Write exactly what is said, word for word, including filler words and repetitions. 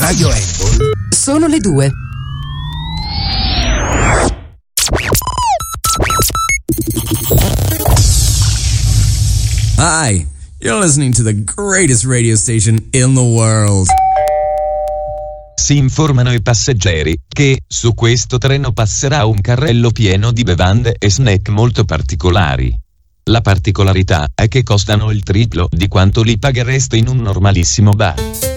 Radio Apple. Sono le due. Hi, you're listening to the greatest radio station in the world. Si informano i passeggeri che su questo treno passerà un carrello pieno di bevande e snack molto particolari. La particolarità è che costano il triplo di quanto li paghereste in un normalissimo bar.